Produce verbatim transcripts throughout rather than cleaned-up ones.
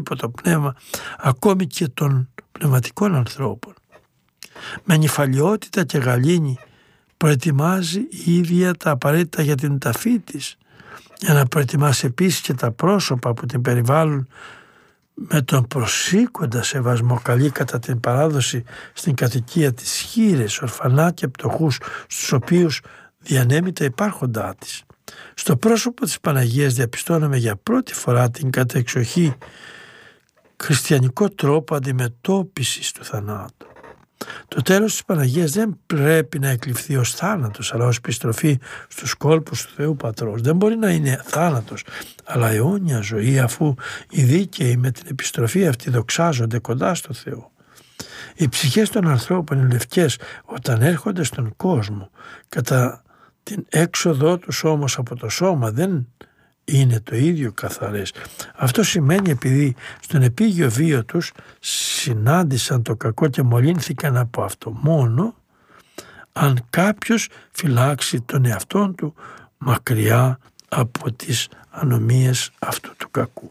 υπό το πνεύμα ακόμη και των πνευματικών ανθρώπων. Με νηφαλιότητα και γαλήνη προετοιμάζει η ίδια τα απαραίτητα για την ταφή της, για να προετοιμάσει επίσης και τα πρόσωπα που την περιβάλλουν με τον προσήκοντα σεβασμό καλή κατά την παράδοση στην κατοικία της χήρες, ορφανά και πτωχούς, στους οποίους διανέμει τα υπάρχοντά της. Στο πρόσωπο της Παναγίας διαπιστώναμε για πρώτη φορά την κατεξοχή χριστιανικό τρόπο αντιμετώπισης του θανάτου. Το τέλος της Παναγίας δεν πρέπει να εκλειφθεί ως θάνατος, αλλά ως επιστροφή στους κόλπους του Θεού Πατρός. Δεν μπορεί να είναι θάνατος, αλλά αιώνια ζωή, αφού οι δίκαιοι με την επιστροφή αυτή δοξάζονται κοντά στο Θεό. Οι ψυχές των ανθρώπων είναι λευκές όταν έρχονται στον κόσμο. Κατά την έξοδό τους όμως από το σώμα δεν είναι το ίδιο καθαρές. Αυτό σημαίνει επειδή στον επίγειο βίο τους συνάντησαν το κακό και μολύνθηκαν από αυτό μόνο αν κάποιος φυλάξει τον εαυτόν του μακριά από τις ανομίες αυτού του κακού.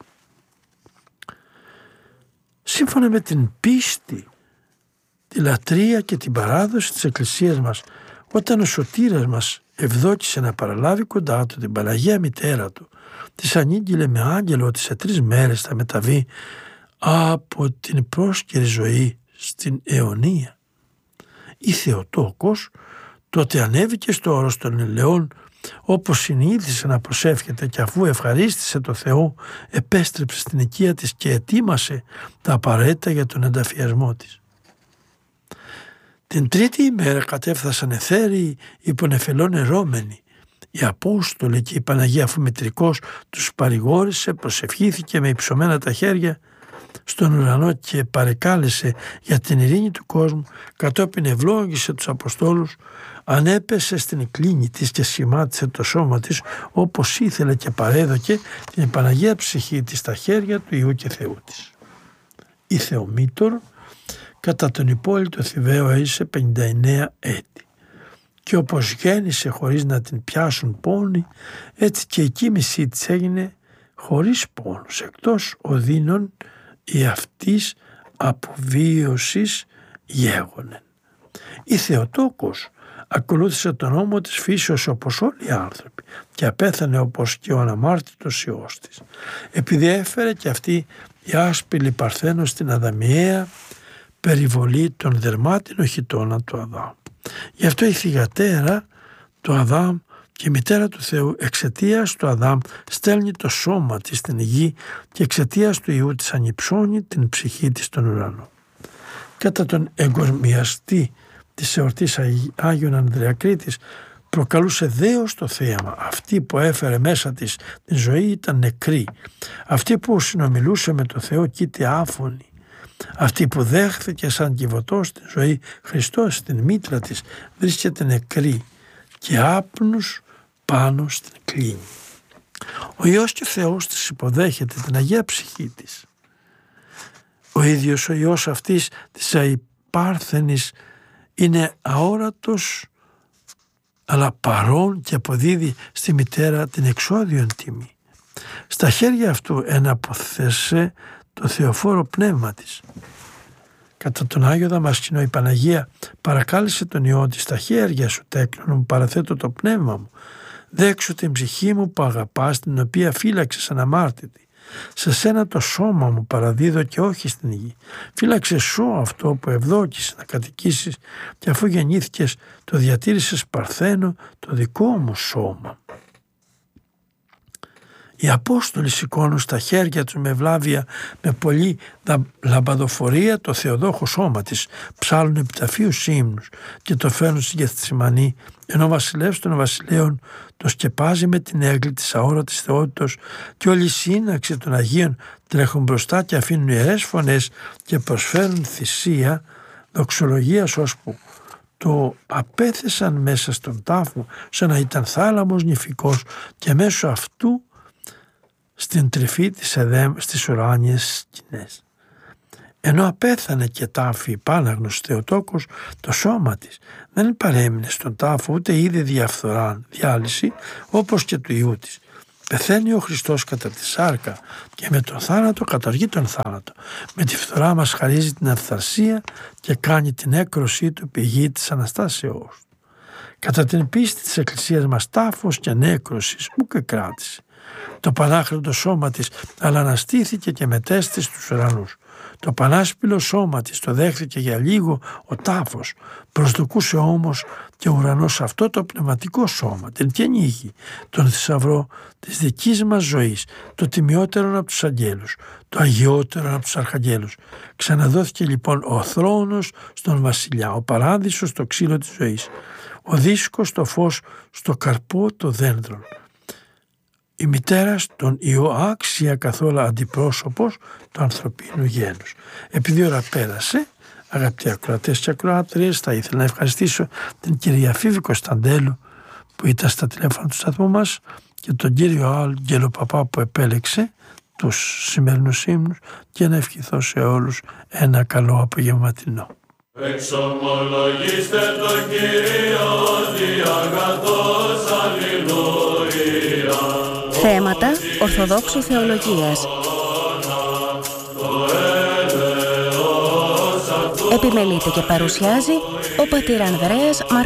Σύμφωνα με την πίστη, τη λατρεία και την παράδοση της Εκκλησίας μας, όταν ο σωτήρας μας ευδόκησε να παραλάβει κοντά του την Παναγία Μητέρα του, της ανήγγειλε με άγγελο ότι σε τρεις μέρες θα μεταβεί από την πρόσκαιρη ζωή στην αιωνία. Η Θεοτόκος τότε ανέβηκε στο όρος των ελαιών, όπως συνήθισε να προσεύχεται, και αφού ευχαρίστησε το Θεό επέστρεψε στην οικία της και ετοίμασε τα απαραίτητα για τον ενταφιασμό της. Την τρίτη ημέρα κατέφθασαν εθέριοι υπονεφελών ερώμενοι. Οι Απόστολοι και η Παναγία, αφού μετρικός τους παρηγόρησε, προσευχήθηκε με υψωμένα τα χέρια στον ουρανό και παρεκάλεσε για την ειρήνη του κόσμου, κατόπιν ευλόγησε τους Αποστόλους, ανέπεσε στην κλίνη της και σχημάτισε το σώμα της όπως ήθελε και παρέδωκε την Παναγία ψυχή της στα χέρια του Υιού και Θεού της. Η Θεομήτωρ κατά τον υπόλοιπο Θηβαίο έζησε πενήντα εννέα έτη. Και όπως γέννησε χωρίς να την πιάσουν πόνοι, έτσι και η κοίμησή της έγινε χωρίς πόνους, εκτός οδύνων η αυτής αποβίωσης γέγονεν. Η Θεοτόκος ακολούθησε τον νόμο της φύσεως όπως όλοι οι άνθρωποι και απέθανε όπως και ο αναμάρτητος Υιός της. Επειδή έφερε και αυτή η άσπηλη παρθένος στην αδαμιαία περιβολή των δερμάτινων χιτώνα του Αδάμ. Γι' αυτό η θυγατέρα του Αδάμ και η μητέρα του Θεού εξαιτίας του Αδάμ στέλνει το σώμα της στην γη και εξαιτίας του Υιού της ανυψώνει την ψυχή της στον ουρανό. Κατά τον εγκοσμιαστή της εορτής Άγιον Ανδρεακρίτης προκαλούσε δέος το θέαμα. Αυτή που έφερε μέσα της την ζωή ήταν νεκρή. Αυτή που συνομιλούσε με το Θεό κοίται άφωνη. Αυτή που δέχθηκε σαν κυβωτός την ζωή Χριστός στην μήτρα της βρίσκεται νεκρή και άπνους πάνω στην κλίνη. Ο Υιός και Θεός της υποδέχεται την Αγία ψυχή της. Ο ίδιος ο Υιός αυτής της αϊπάρθενης είναι αόρατος αλλά παρόν και αποδίδει στη μητέρα την εξόδιον τιμή. Στα χέρια αυτού εναποθέσε το θεοφόρο πνεύμα της. Κατά τον Άγιο Δαμασκηνό η Παναγία παρακάλεσε τον Υιό της: στα χέρια σου τέκνον μου παραθέτω το πνεύμα μου, δέξου την ψυχή μου που αγαπάς, την οποία φύλαξες αναμάρτητη. Σε σένα το σώμα μου παραδίδω και όχι στην γη. Φύλαξε σώ αυτό που ευδόκησε να κατοικήσεις και αφού γεννήθηκες το διατήρησες παρθένο το δικό μου σώμα. Οι Απόστολοι σηκώνουν στα χέρια τους με βλάβια, με πολλή λαμπαδοφορία το Θεοδόχο σώμα της, ψάλλουν επιταφείους ύμνους και το φέρνουν στη Γεθσιμανή, ενώ ο βασιλεύς των βασιλέων το σκεπάζει με την έγκλη της αόρατης θεότητος και όλη η σύναξη των Αγίων τρέχουν μπροστά και αφήνουν ιερές φωνές και προσφέρουν θυσία δοξολογίας, ώσπου το απέθεσαν μέσα στον τάφο σαν να ήταν θάλαμος νηφικός και μέσω αυτού στην τρυφή της Εδέμ στις ουράνιες σκηνές. Ενώ απέθανε και τάφη η Πάναγνος Θεοτόκος, το σώμα της δεν παρέμεινε στον τάφο ούτε είδε διαφθοράν διάλυση όπως και του Υιού της. Πεθαίνει ο Χριστός κατά τη σάρκα και με τον θάνατο καταργεί τον θάνατο. Με τη φθορά μας χαρίζει την αυθαρσία και κάνει την έκρωσή του πηγή της Αναστάσεώς. Κατά την πίστη της Εκκλησίας μας τάφος και νέκρωσης ούκ κράτησε. Το πανάχρηντο σώμα της αλλά αναστήθηκε και μετέστη στους ουρανούς. Το πανάσπυλο σώμα της το δέχθηκε για λίγο ο τάφος, προσδοκούσε όμως και ο ουρανός αυτό το πνευματικό σώμα, την καινήγη, τον θησαυρό της δικής μας ζωής, το τιμιότερο από τους αγγέλους, το αγιότερο από τους αρχαγγέλους. Ξαναδόθηκε λοιπόν ο θρόνος στον βασιλιά, ο παράδεισος στο ξύλο της ζωής, ο δίσκος το φως στο καρπό το δέντρον. Η μητέρα στον Υιό άξια καθόλου αντιπρόσωπος του ανθρωπίνου γένους. Επειδή η ώρα πέρασε, αγαπητοί ακροατές και ακροάτριες, θα ήθελα να ευχαριστήσω την κυρία Φίβη Κωνσταντέλου που ήταν στα τηλέφωνα του σταθμού μας και τον κύριο Άγγελο Παπά που επέλεξε τους σημερινούς ύμνους και να ευχηθώ σε όλους ένα καλό απογευματινό. Εξομολογήστε το Κύριο διαγαθός, αλληλούια. Θέματα Ορθοδόξου Θεολογίας. Επιμελείται και παρουσιάζει ο πατήρ Ανδρέας Μαρκ.